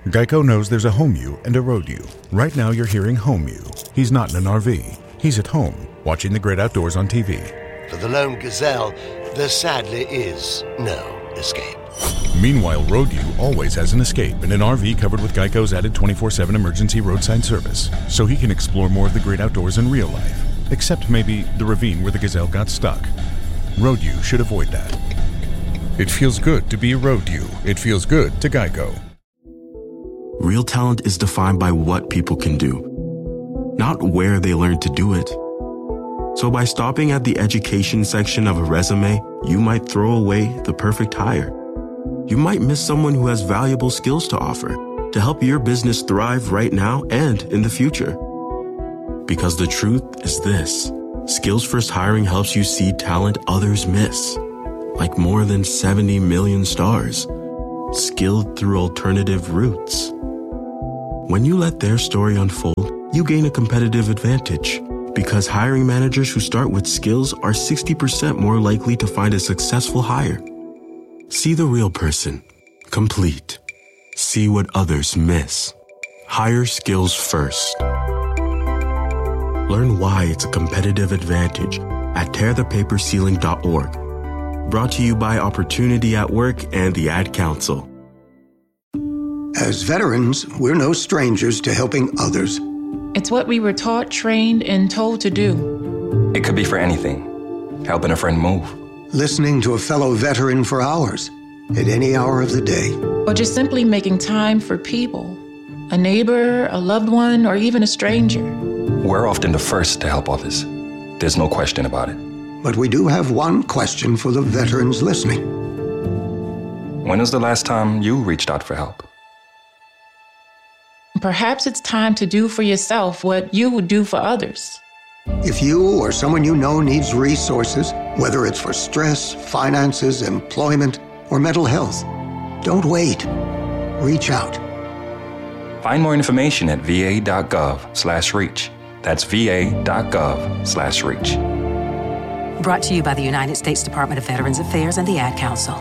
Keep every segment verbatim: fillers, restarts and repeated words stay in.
Geico knows there's a home you and a road you. Right now you're hearing home you. He's not in an R V. He's at home, watching the great outdoors on T V. For the lone gazelle, there sadly is no escape. Meanwhile, road you always has an escape in an R V covered with Geico's added twenty-four seven emergency roadside service, so he can explore more of the great outdoors in real life, except maybe the ravine where the gazelle got stuck. Road you should avoid that. It feels good to be a road you. It feels good to Geico. Real talent is defined by what people can do, not where they learn to do it. So by stopping at the education section of a resume, you might throw away the perfect hire. You might miss someone who has valuable skills to offer to help your business thrive right now and in the future. Because the truth is this: Skills First Hiring helps you see talent others miss, like more than seventy million stars, skilled through alternative routes. When you let their story unfold, you gain a competitive advantage, because hiring managers who start with skills are sixty percent more likely to find a successful hire. See the real person, complete. See what others miss. Hire skills first. Learn why it's a competitive advantage at tear the paper ceiling dot org. Brought to you by Opportunity at Work and the Ad Council. As veterans, we're no strangers to helping others. It's what we were taught, trained, and told to do. It could be for anything. Helping a friend move. Listening to a fellow veteran for hours, at any hour of the day. Or just simply making time for people. A neighbor, a loved one, or even a stranger. We're often the first to help others. There's no question about it. But we do have one question for the veterans listening. When was the last time you reached out for help? Perhaps it's time to do for yourself what you would do for others. If you or someone you know needs resources, whether it's for stress, finances, employment, or mental health, don't wait. Reach out. Find more information at va.gov slash reach. That's va.gov slash reach. Brought to you by the United States Department of Veterans Affairs and the Ad Council.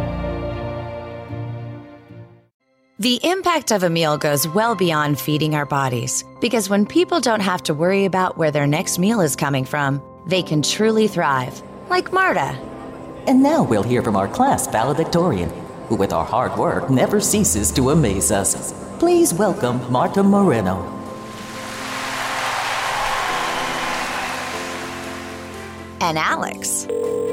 The impact of a meal goes well beyond feeding our bodies, because when people don't have to worry about where their next meal is coming from, they can truly thrive, like Marta. And now we'll hear from our class valedictorian, who with our hard work never ceases to amaze us. Please welcome Marta Moreno. And Alex.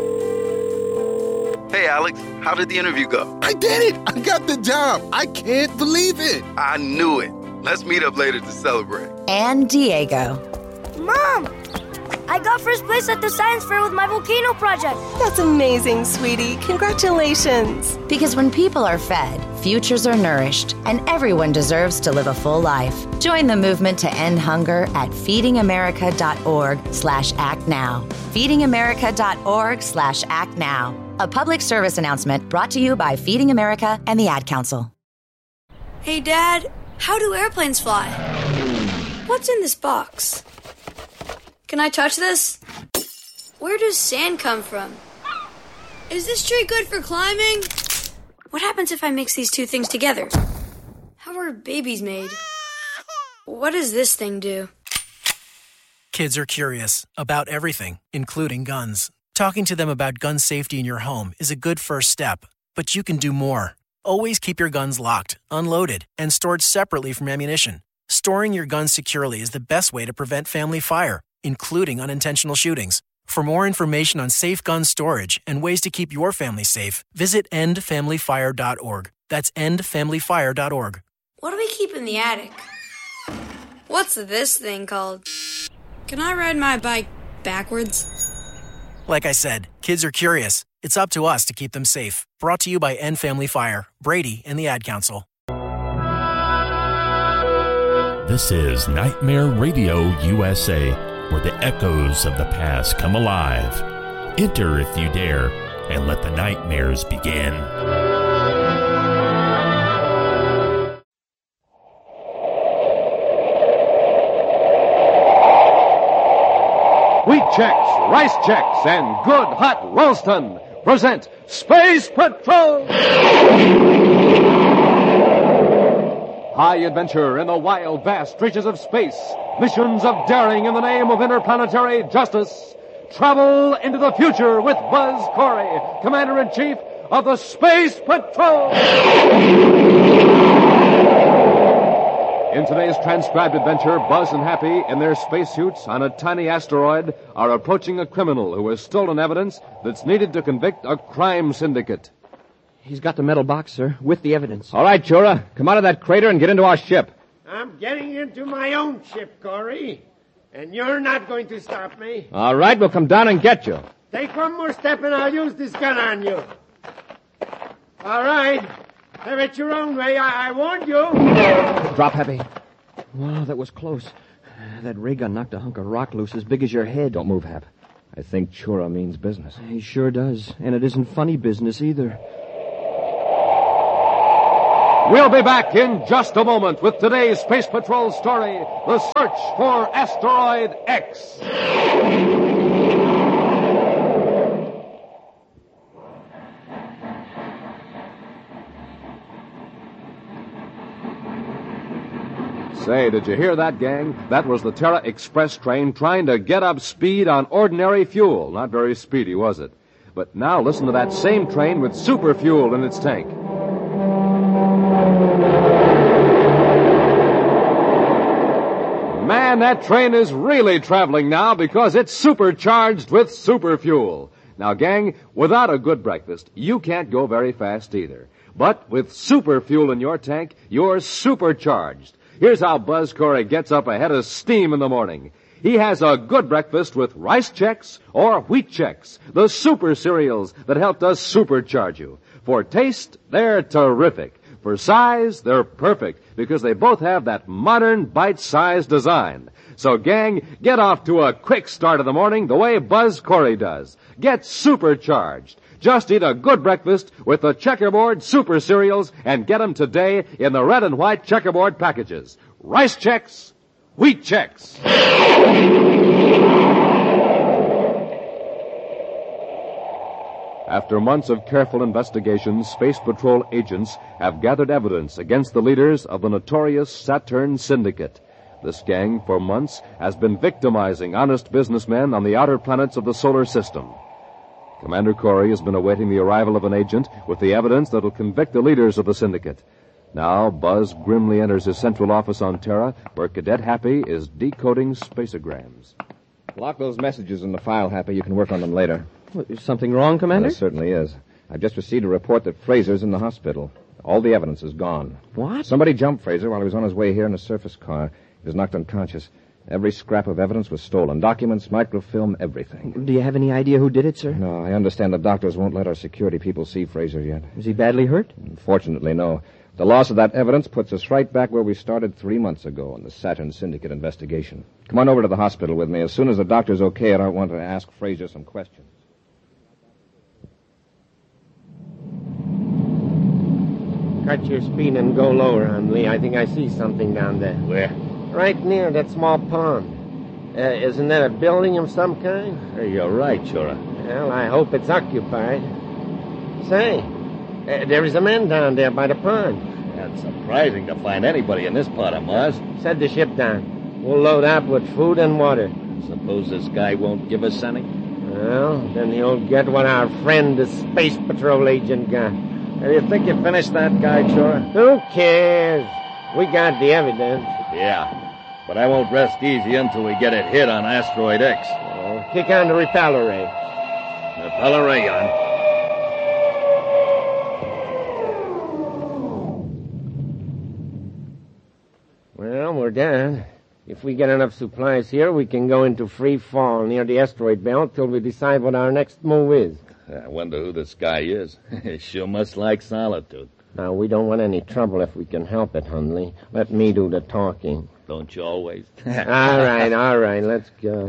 Hey, Alex, how did the interview go? I did it! I got the job! I can't believe it! I knew it. Let's meet up later to celebrate. And Diego. Mom! I got first place at the science fair with my volcano project. That's amazing, sweetie. Congratulations. Because when people are fed, futures are nourished, and everyone deserves to live a full life. Join the movement to end hunger at feedingamerica.org slash act now. feedingamerica.org slash act now. A public service announcement brought to you by Feeding America and the Ad Council. Hey, Dad, how do airplanes fly? What's in this box? Can I touch this? Where does sand come from? Is this tree good for climbing? What happens if I mix these two things together? How are babies made? What does this thing do? Kids are curious about everything, including guns. Talking to them about gun safety in your home is a good first step, but you can do more. Always keep your guns locked, unloaded, and stored separately from ammunition. Storing your guns securely is the best way to prevent family fire, including unintentional shootings. For more information on safe gun storage and ways to keep your family safe, visit end family fire dot org. That's end family fire dot org. What do we keep in the attic? What's this thing called? Can I ride my bike backwards? Like I said, kids are curious. It's up to us to keep them safe. Brought to you by End Family Fire, Brady, and the Ad Council. This is Nightmare Radio U S A, where the echoes of the past come alive. Enter if you dare, and let the nightmares begin. Wheat Chex, Rice Chex, and Good Hot Ralston present Space Patrol! High adventure in the wild, vast reaches of space. Missions of daring in the name of interplanetary justice. Travel into the future with Buzz Corey, Commander-in-Chief of the Space Patrol. In today's transcribed adventure, Buzz and Happy, in their spacesuits on a tiny asteroid, are approaching a criminal who has stolen evidence that's needed to convict a crime syndicate. He's got the metal box, sir, with the evidence. All right, Chura. Come out of that crater and get into our ship. I'm getting into my own ship, Corey. And you're not going to stop me. All right, we'll come down and get you. Take one more step and I'll use this gun on you. All right. Have it your own way. I, I warned you. Drop, Happy. Wow, that was close. That ray gun knocked a hunk of rock loose as big as your head. Don't move, Hap. I think Chura means business. He sure does. And it isn't funny business either. We'll be back in just a moment with today's Space Patrol story, The Search for Asteroid X. Say, did you hear that, gang? That was the Terra Express train trying to get up speed on ordinary fuel. Not very speedy, was it? But now listen to that same train with super fuel in its tank. Man, that train is really traveling now because it's supercharged with super fuel. Now, gang, without a good breakfast, you can't go very fast either. But with super fuel in your tank, you're supercharged. Here's how Buzz Corey gets up ahead of steam in the morning. He has a good breakfast with Rice Chex or Wheat Chex, the super cereals that help us supercharge you. For taste, they're terrific. For size, they're perfect because they both have that modern bite-sized design. So, gang, get off to a quick start of the morning the way Buzz Corey does. Get supercharged. Just eat a good breakfast with the Checkerboard Super Cereals and get them today in the red and white checkerboard packages. Rice Chex, Wheat Chex. After months of careful investigations, Space Patrol agents have gathered evidence against the leaders of the notorious Saturn Syndicate. This gang, for months, has been victimizing honest businessmen on the outer planets of the solar system. Commander Corey has been awaiting the arrival of an agent with the evidence that will convict the leaders of the syndicate. Now, Buzz grimly enters his central office on Terra, where Cadet Happy is decoding spaceograms. Lock those messages in the file, Happy. You can work on them later. What, is something wrong, Commander? There certainly is. I've just received a report that Fraser's in the hospital. All the evidence is gone. What? Somebody jumped Fraser while he was on his way here in a surface car. He was knocked unconscious. Every scrap of evidence was stolen. Documents, microfilm, everything. Do you have any idea who did it, sir? No, I understand the doctors won't let our security people see Fraser yet. Is he badly hurt? Fortunately, no. The loss of that evidence puts us right back where we started three months ago in the Saturn Syndicate investigation. Come on over to the hospital with me. As soon as the doctor's okay, I want to ask Fraser some questions. Cut your speed and go lower, Hundley. I think I see something down there. Where? Right near that small pond. Uh, isn't that a building of some kind? Hey, you're right, Chura. Well, I hope it's occupied. Say, uh, there is a man down there by the pond. That's surprising to find anybody in this part of Mars. Set the ship down. We'll load up with food and water. Suppose this guy won't give us any? Well, then he'll get what our friend, the Space Patrol agent, got. Do you think you finished that guy, Chura? Who cares? We got the evidence. Yeah. But I won't rest easy until we get it hit on Asteroid X. Oh, kick on the repeller ray. Repeller ray on. Well, we're done. If we get enough supplies here, we can go into free fall near the asteroid belt till we decide what our next move is. I wonder who this guy is. He sure must like solitude. Now, we don't want any trouble if we can help it, Hundley. Let me do the talking. Don't you always? all right, all right, let's go.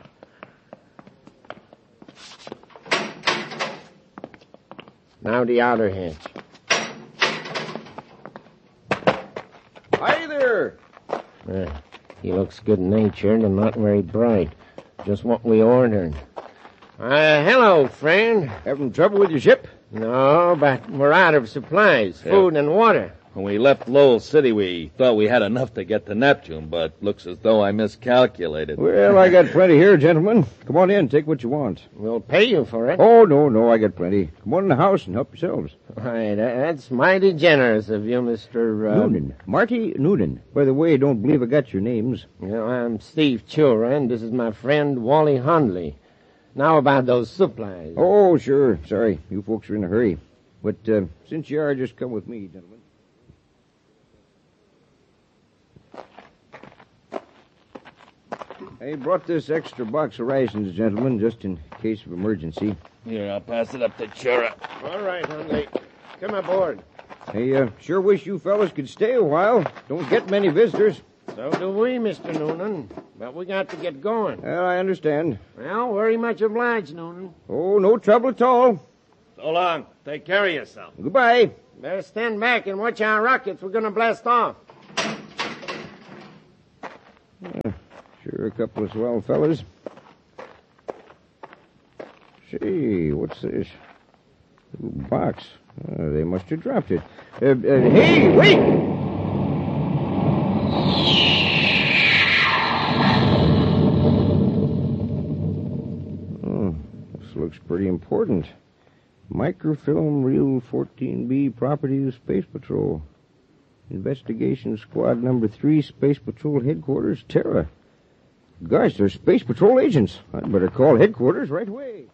Now the outer hatch. Hi there. Uh, he looks good-natured and not very bright. Just what we ordered. Uh, hello, friend. Having trouble with your ship? No, but we're out of supplies, food yeah. and water. When we left Lowell City, we thought we had enough to get to Neptune, but looks as though I miscalculated. Well, I got plenty here, gentlemen. Come on in, take what you want. We'll pay you for it. Oh, no, no, I got plenty. Come on in the house and help yourselves. Why, that's mighty generous of you, Mister Uh... Noonan. Marty Noonan. By the way, don't believe I got your names. Well, I'm Steve Chura, and this is my friend Wally Hundley. Now about those supplies. Oh, sure. Sorry, you folks are in a hurry. But uh, since you are, just come with me, gentlemen. I brought this extra box of rations, gentlemen, just in case of emergency. Here, I'll pass it up to Chura. All right, Hundley. Come aboard. I uh, sure wish you fellas could stay a while. Don't get many visitors. So do we, Mister Noonan. But we got to get going. Well, I understand. Well, very much obliged, Noonan. Oh, no trouble at all. So long. Take care of yourself. Goodbye. Better stand back and watch our rockets. We're going to blast off. Uh, sure, a couple of swell fellas. Say, what's this? Little box. Uh, they must have dropped it. Uh, uh, hey, wait! Oh, this looks pretty important. Microfilm Reel fourteen B Property of Space Patrol. Investigation Squad Number three, Space Patrol Headquarters, Terra. Gosh, they're Space Patrol agents. I'd better call headquarters right away.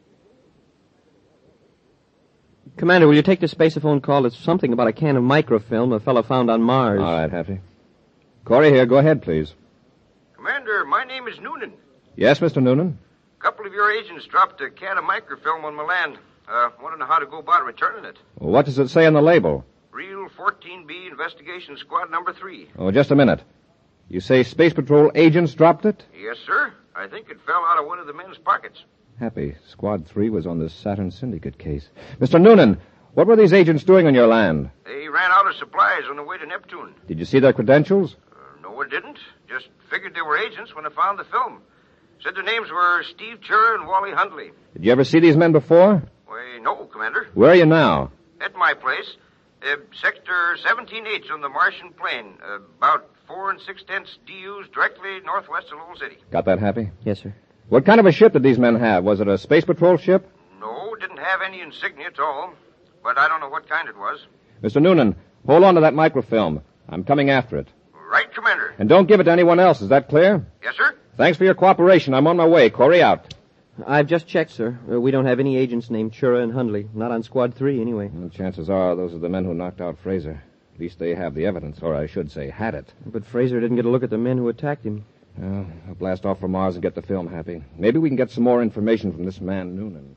Commander, will you take the spaceophone call? It's something about a can of microfilm a fellow found on Mars. All right, Hefty. Corey here. Go ahead, please. Commander, my name is Noonan. Yes, Mister Noonan? A couple of your agents dropped a can of microfilm on my land. Uh, want to know how to go about returning it. Well, what does it say on the label? Reel fourteen B, Investigation Squad Number three. Oh, just a minute. You say Space Patrol agents dropped it? Yes, sir. I think it fell out of one of the men's pockets. Happy. Squad three was on the Saturn Syndicate case. Mister Noonan, what were these agents doing on your land? They ran out of supplies on the way to Neptune. Did you see their credentials? Uh, no, I didn't. Just figured they were agents when I found the film. Said their names were Steve Chura and Wally Hundley. Did you ever see these men before? Why, no, Commander. Where are you now? At my place. Uh, Sector seventeen H on the Martian Plain. Uh, about four and six-tenths D Us directly northwest of Lowell City. Got that, Happy? Yes, sir. What kind of a ship did these men have? Was it a Space Patrol ship? No, didn't have any insignia at all. But I don't know what kind it was. Mister Noonan, hold on to that microfilm. I'm coming after it. Right, Commander. And don't give it to anyone else. Is that clear? Yes, sir. Thanks for your cooperation. I'm on my way. Corey out. I've just checked, sir. Uh, we don't have any agents named Chura and Hundley. Not on Squad three, anyway. Well, chances are those are the men who knocked out Fraser. At least they have the evidence, or I should say, had it. But Fraser didn't get a look at the men who attacked him. Well, I'll blast off for Mars and get the film, Happy. Maybe we can get some more information from this man, Noonan.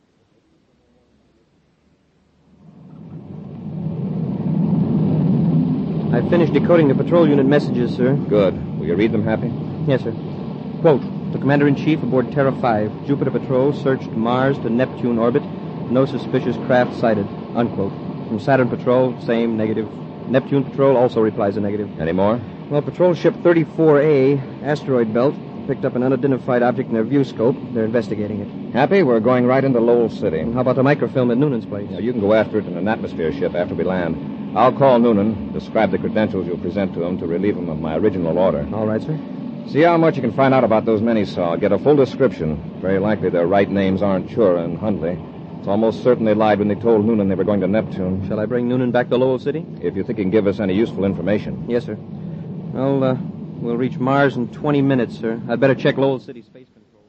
I've finished decoding the patrol unit messages, sir. Good. Will you read them, Happy? Yes, sir. Quote, the Commander-in-Chief aboard Terra five, Jupiter Patrol, searched Mars to Neptune orbit. No suspicious craft sighted. Unquote. From Saturn Patrol, same, negative. Neptune Patrol also replies a negative. Any more? Well, Patrol Ship thirty-four A, asteroid belt, picked up an unidentified object in their view scope. They're investigating it. Happy, we're going right into Lowell City. And how about the microfilm at Noonan's place? Now, you can go after it in an atmosphere ship after we land. I'll call Noonan, describe the credentials you'll present to him to relieve him of my original order. All right, sir. See how much you can find out about those men he saw. Get a full description. Very likely their right names aren't Chura and Hundley. It's almost certain they lied when they told Noonan they were going to Neptune. Shall I bring Noonan back to Lowell City? If you think he can give us any useful information. Yes, sir. Well, uh, we'll reach Mars in twenty minutes, sir. I'd better check Lowell City Space Control.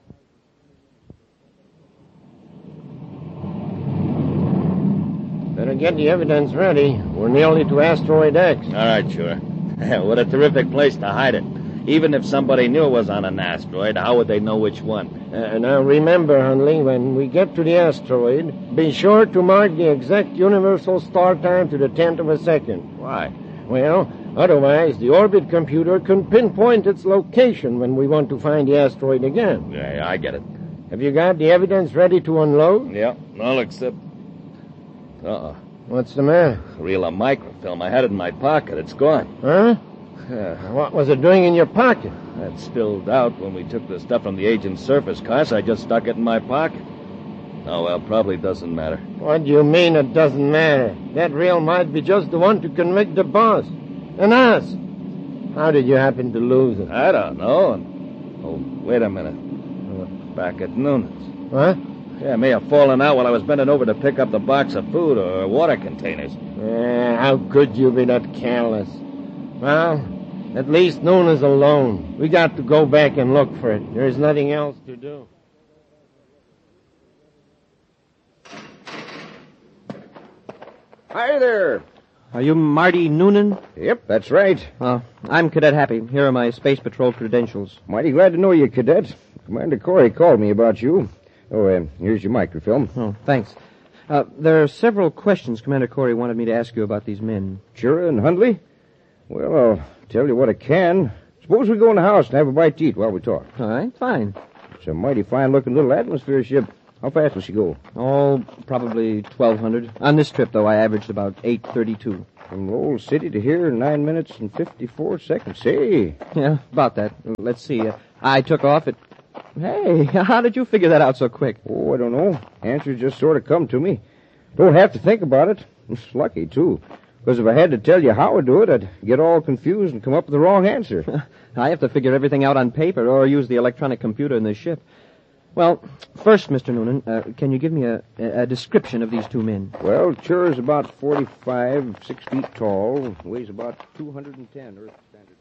Better get the evidence ready. We're nearly to Asteroid X. All right, sure. What a terrific place to hide it. Even if somebody knew it was on an asteroid, how would they know which one? Uh, now remember, Hundley, when we get to the asteroid, be sure to mark the exact universal start time to the tenth of a second. Why? Well, otherwise the orbit computer can pinpoint its location when we want to find the asteroid again. Yeah, I get it. Have you got the evidence ready to unload? Yeah, all except... Uh-oh. What's the matter? A reel of microfilm. I had it in my pocket. It's gone. Huh? Yeah. What was it doing in your pocket? That spilled out when we took the stuff from the agent's surface car, so I just stuck it in my pocket. Oh, well, probably doesn't matter. What do you mean it doesn't matter? That reel might be just the one to convict the boss. And us. How did you happen to lose it? I don't know. Oh, wait a minute. Back at Noonan's. What? Yeah, may have fallen out while I was bending over to pick up the box of food or water containers. Eh, how could you be that careless? Well, at least Noonan's alone. We got to go back and look for it. There's nothing else to do. Hi there. Are you Marty Noonan? Yep, that's right. Uh, I'm Cadet Happy. Here are my Space Patrol credentials. Mighty glad to know you, Cadet. Commander Corey called me about you. Oh, uh, here's your microfilm. Oh, thanks. Uh, there are several questions Commander Corey wanted me to ask you about these men. Chura and Hundley? Well, I'll tell you what I can. Suppose we go in the house and have a bite to eat while we talk. All right, fine. It's a mighty fine-looking little atmosphere ship. How fast will she go? Oh, probably twelve hundred. On this trip, though, I averaged about eight thirty-two. From Lowell City to here in nine minutes and fifty-four seconds. Say. Yeah, about that. Let's see. Uh, I took off at... Hey, how did you figure that out so quick? Oh, I don't know. Answers just sort of come to me. Don't have to think about it. It's lucky, too. Because if I had to tell you how I do it, I'd get all confused and come up with the wrong answer. I have to figure everything out on paper or use the electronic computer in this ship. Well, first, Mister Noonan, uh, can you give me a, a description of these two men? Well, Chura's about forty-five, six feet tall, weighs about two hundred ten Earth standard.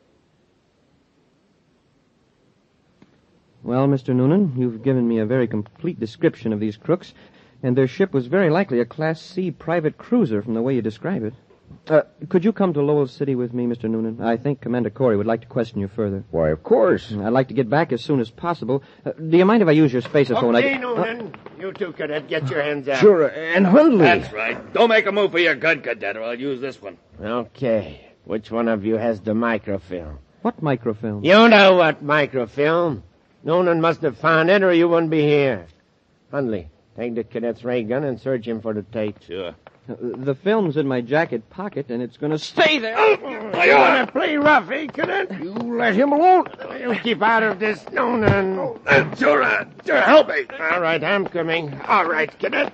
Well, Mister Noonan, you've given me a very complete description of these crooks, and their ship was very likely a Class C private cruiser from the way you describe it. Uh, could you come to Lowell City with me, Mister Noonan? I think Commander Corey would like to question you further. Why, of course. I'd like to get back as soon as possible. Uh, do you mind if I use your spaceophone? Okay, I... Noonan. Uh, you two, Cadet, get your hands out. Sure, and Hundley. That's right. Don't make a move for your gun, Cadet, or I'll use this one. Okay. Which one of you has the microfilm? What microfilm? You know what microfilm. Noonan must have found it or you wouldn't be here. Hundley, take the cadet's ray gun and search him for the tape. Sure. Uh, the film's in my jacket pocket, and it's going to stay there. Oh, you want to play rough, eh, Cadet? You let him alone. You keep out of this, Noonan. Oh, uh, sure, uh, sure, help me. All right, I'm coming. All right, Cadet.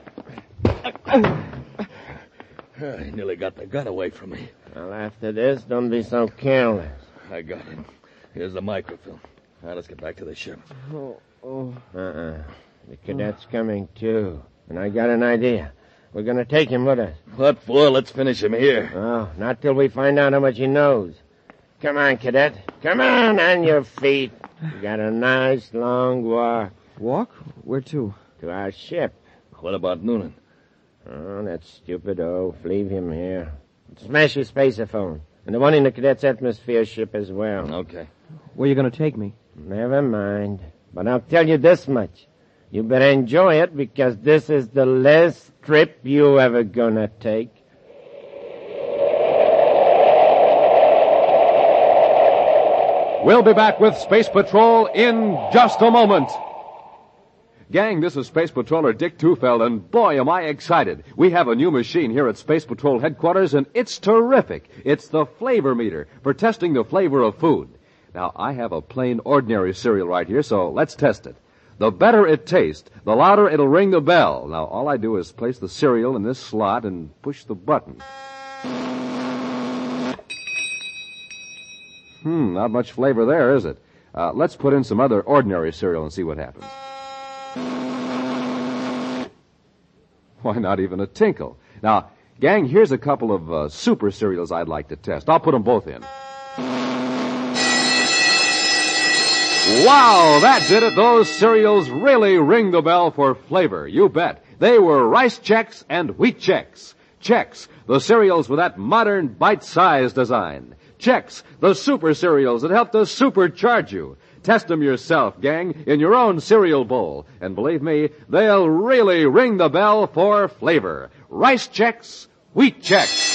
I nearly got the gun away from me. Well, after this, don't be so careless. I got it. Here's the microfilm. Now, let's get back to the ship. Oh, oh. Uh-uh. The cadet's coming, too. And I got an idea. We're going to take him with us. What for? Let's finish him here. Oh, not till we find out how much he knows. Come on, Cadet. Come on, on your feet. We got a nice long walk. Walk? Where to? To our ship. What about Noonan? Oh, that stupid oaf. Leave him here. Smash his spaceophone. And the one in the cadet's atmosphere ship as well. Okay. Where are you going to take me? Never mind. But I'll tell you this much. You better enjoy it because this is the last trip you ever gonna take. We'll be back with Space Patrol in just a moment. Gang, this is Space Patroller Dick Tufeld, and boy, am I excited. We have a new machine here at Space Patrol headquarters, and it's terrific. It's the flavor meter for testing the flavor of food. Now, I have a plain, ordinary cereal right here, so let's test it. The better it tastes, the louder it'll ring the bell. Now, all I do is place the cereal in this slot and push the button. Hmm, not much flavor there, is it? Uh, let's put in some other ordinary cereal and see what happens. Why, not even a tinkle. Now, gang, here's a couple of uh, super cereals I'd like to test. I'll put them both in. Wow, that did it. Those cereals really ring the bell for flavor. You bet. They were Rice Chex and Wheat Chex. Chex, the cereals with that modern bite-sized design. Chex, the super cereals that help to supercharge you. Test them yourself, gang, in your own cereal bowl. And believe me, they'll really ring the bell for flavor. Rice Chex, Wheat Chex.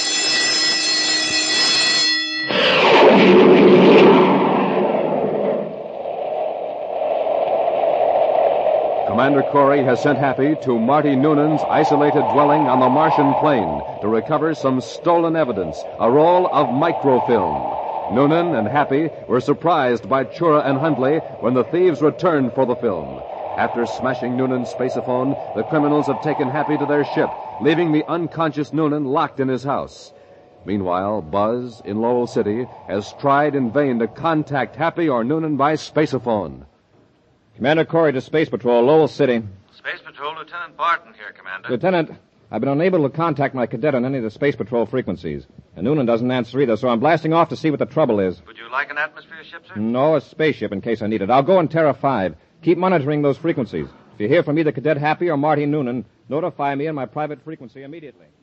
Commander Corey has sent Happy to Marty Noonan's isolated dwelling on the Martian plain to recover some stolen evidence, a roll of microfilm. Noonan and Happy were surprised by Chura and Hundley when the thieves returned for the film. After smashing Noonan's spaceophone, the criminals have taken Happy to their ship, leaving the unconscious Noonan locked in his house. Meanwhile, Buzz, in Lowell City, has tried in vain to contact Happy or Noonan by spaceophone. Commander Corey to Space Patrol, Lowell City. Space Patrol, Lieutenant Barton here, Commander. Lieutenant, I've been unable to contact my cadet on any of the Space Patrol frequencies. And Noonan doesn't answer either, so I'm blasting off to see what the trouble is. Would you like an atmosphere ship, sir? No, a spaceship in case I need it. I'll go on Terra five. Keep monitoring those frequencies. If you hear from either Cadet Happy or Marty Noonan, notify me on my private frequency immediately.